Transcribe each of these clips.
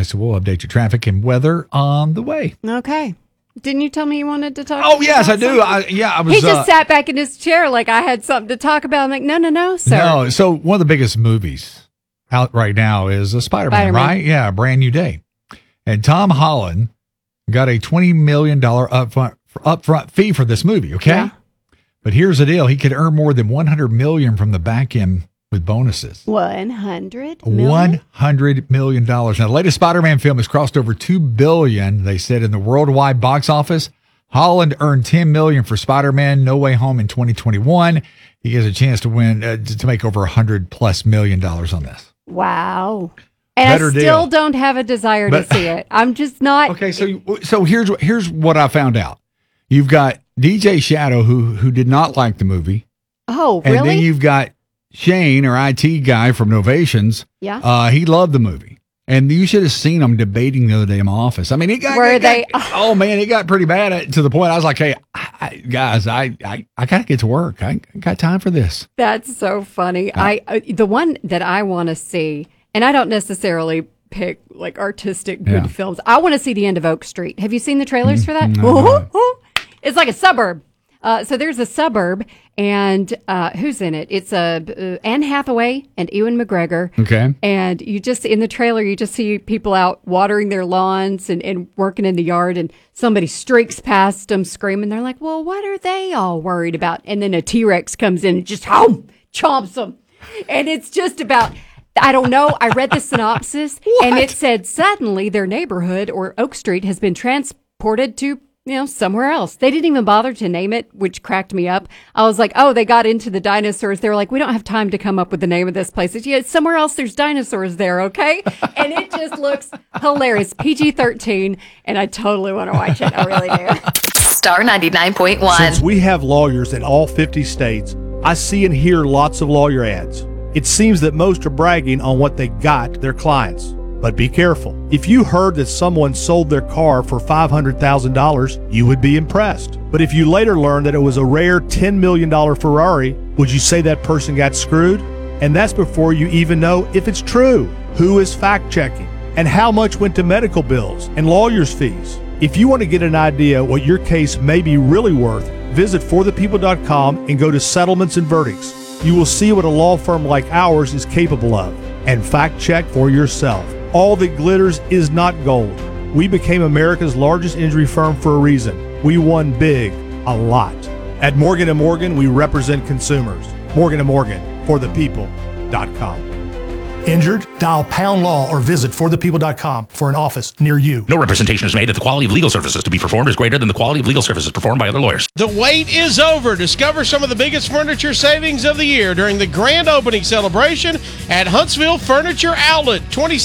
so we'll update your traffic and weather on the way. Okay. Didn't you tell me you wanted to talk? Oh, yes, I do. I was. He just sat back in his chair like I had something to talk about. I'm like, no, sir. No, so one of the biggest movies out right now is Spider-Man, right? Yeah, Brand New Day. And Tom Holland got a $20 million upfront fee for this movie, okay? Yeah. But here's the deal. He could earn more than $100 million from the back end with bonuses. $100 million? $100 million. Now, the latest Spider-Man film has crossed over $2 billion, they said, in the worldwide box office. Holland earned $10 million for Spider-Man No Way Home in 2021. He has a chance to win, to make over $100+ million on this. Wow. And I still don't have a desire to see it. I'm just not. Okay, so here's what I found out. You've got DJ Shadow, who did not like the movie. Oh, really? And then you've got Shane, our IT guy from Novations. Yeah. He loved the movie. And you should have seen them debating the other day in my office. I mean, it got pretty bad to the point I was like, hey, guys, I got to get to work. I ain't got time for this. That's so funny. The one that I want to see, and I don't necessarily pick like artistic good films. I want to see the end of Oak Street. Have you seen the trailers for that? No. It's like a suburb. So there's a suburb, and who's in it? It's Anne Hathaway and Ewan McGregor. Okay. And in the trailer, you just see people out watering their lawns and working in the yard, and somebody streaks past them screaming. They're like, well, what are they all worried about? And then a T-Rex comes in and just chomps them. And it's just about... I don't know. I read the synopsis, and it said suddenly their neighborhood or Oak Street has been transported to, somewhere else. They didn't even bother to name it, which cracked me up. I was like, oh, they got into the dinosaurs. They were like, we don't have time to come up with the name of this place. It's somewhere else. There's dinosaurs there, okay? And it just looks hilarious. PG-13, and I totally want to watch it. I really do. Star 99.1. Since we have lawyers in all 50 states, I see and hear lots of lawyer ads. It seems that most are bragging on what they got their clients. But be careful. If you heard that someone sold their car for $500,000, you would be impressed. But if you later learned that it was a rare $10 million Ferrari, would you say that person got screwed? And that's before you even know if it's true. Who is fact-checking? And how much went to medical bills and lawyers' fees? If you want to get an idea what your case may be really worth, visit forthepeople.com and go to Settlements and Verdicts. You will see what a law firm like ours is capable of, and fact check for yourself. All that glitters is not gold. We became America's largest injury firm for a reason. We won big, a lot. At Morgan & Morgan, we represent consumers. Morgan & Morgan, forthepeople.com. Injured? Dial pound law or visit forthepeople.com for an office near you. No representation is made that the quality of legal services to be performed is greater than the quality of legal services performed by other lawyers. The wait is over. Discover some of the biggest furniture savings of the year during the grand opening celebration at Huntsville Furniture Outlet,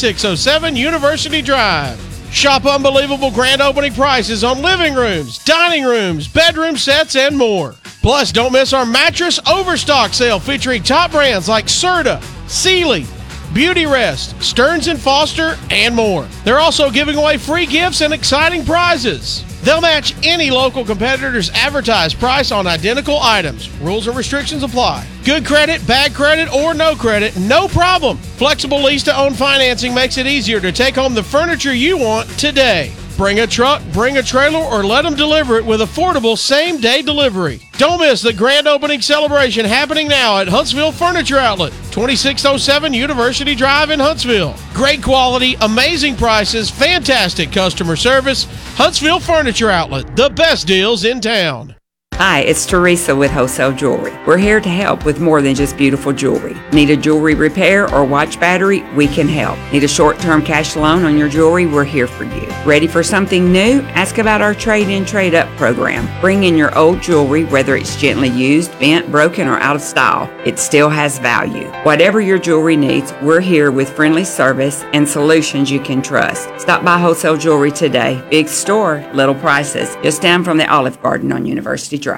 2607 University Drive. Shop unbelievable grand opening prices on living rooms, dining rooms, bedroom sets, and more. Plus, don't miss our mattress overstock sale featuring top brands like Serta, Sealy, Beauty Rest, Stearns & Foster, and more. They're also giving away free gifts and exciting prizes. They'll match any local competitor's advertised price on identical items. Rules and restrictions apply. Good credit, bad credit, or no credit, no problem. Flexible lease-to-own financing makes it easier to take home the furniture you want today. Bring a truck, bring a trailer, or let them deliver it with affordable same-day delivery. Don't miss the grand opening celebration happening now at Huntsville Furniture Outlet, 2607 University Drive in Huntsville. Great quality, amazing prices, fantastic customer service. Huntsville Furniture Outlet, the best deals in town. Hi, it's Teresa with Wholesale Jewelry. We're here to help with more than just beautiful jewelry. Need a jewelry repair or watch battery? We can help. Need a short-term cash loan on your jewelry? We're here for you. Ready for something new? Ask about our trade-in, trade-up program. Bring in your old jewelry, whether it's gently used, bent, broken, or out of style. It still has value. Whatever your jewelry needs, we're here with friendly service and solutions you can trust. Stop by Wholesale Jewelry today. Big store, little prices. Just down from the Olive Garden on University Drive.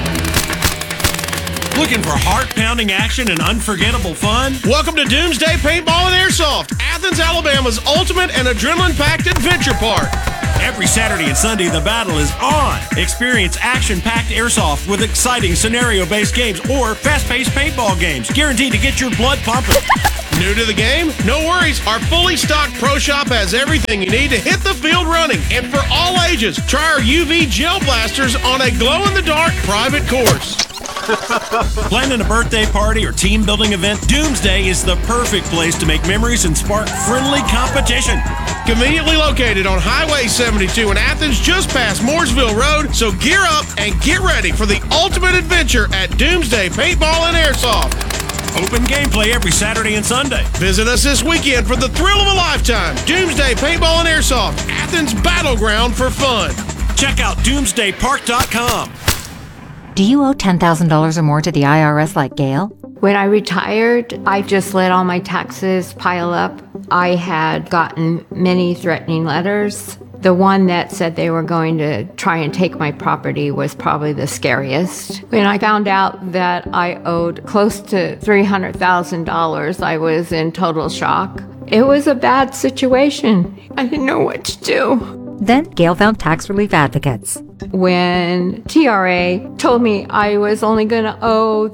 Looking for heart-pounding action and unforgettable fun? Welcome to Doomsday Paintball and Airsoft, Athens, Alabama's ultimate and adrenaline-packed adventure park. Every Saturday and Sunday, the battle is on. Experience action-packed airsoft with exciting scenario-based games or fast-paced paintball games, guaranteed to get your blood pumping. New to the game? No worries. Our fully stocked Pro Shop has everything you need to hit the field running. And for all ages, try our UV gel blasters on a glow-in-the-dark private course. Planning a birthday party or team building event, Doomsday is the perfect place to make memories and spark friendly competition. Conveniently located on Highway 72 in Athens, just past Mooresville Road. So gear up and get ready for the ultimate adventure at Doomsday Paintball and Airsoft. Open gameplay every Saturday and Sunday. Visit us this weekend for the thrill of a lifetime. Doomsday Paintball and Airsoft, Athens battleground for fun. Check out doomsdaypark.com. Do you owe $10,000 or more to the IRS like Gail? When I retired, I just let all my taxes pile up. I had gotten many threatening letters. The one that said they were going to try and take my property was probably the scariest. When I found out that I owed close to $300,000, I was in total shock. It was a bad situation. I didn't know what to do. Then Gail found tax relief advocates. When TRA told me I was only going to owe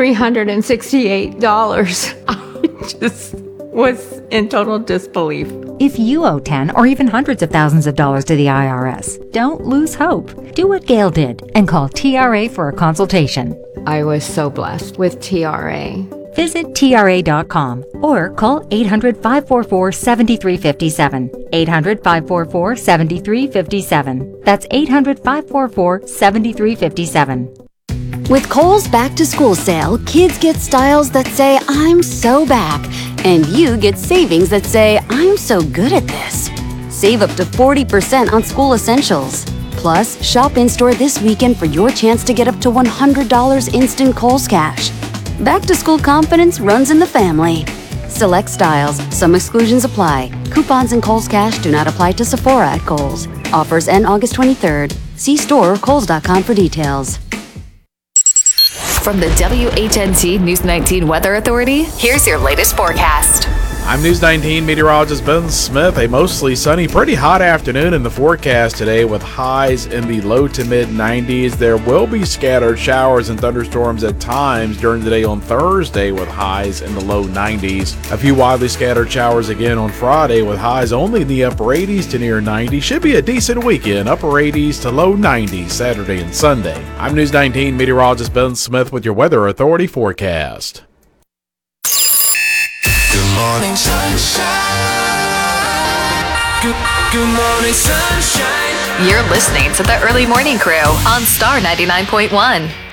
$368, I just was in total disbelief. If you owe 10 or even hundreds of thousands of dollars to the IRS, don't lose hope. Do what Gail did and call TRA for a consultation. I was so blessed with TRA. Visit TRA.com or call 800-544-7357. 800-544-7357. That's 800-544-7357. With Kohl's Back to School sale, kids get styles that say, I'm so back. And you get savings that say, I'm so good at this. Save up to 40% on school essentials. Plus, shop in-store this weekend for your chance to get up to $100 instant Kohl's cash. Back to school confidence runs in the family. Select styles. Some exclusions apply. Coupons and Kohl's cash do not apply to Sephora at Kohl's. Offers end August 23rd. See store or kohls.com for details. From the WHNT News 19 Weather Authority, here's your latest forecast. I'm News 19 meteorologist Ben Smith. A mostly sunny, pretty hot afternoon in the forecast today with highs in the low to mid 90s. There will be scattered showers and thunderstorms at times during the day on Thursday with highs in the low 90s. A few widely scattered showers again on Friday with highs only in the upper 80s to near 90. Should be a decent weekend, upper 80s to low 90s Saturday and Sunday. I'm News 19 meteorologist Ben Smith with your Weather Authority forecast. Good morning, sunshine. Good morning, sunshine. You're listening to the Early Morning Crew on Star 99.1.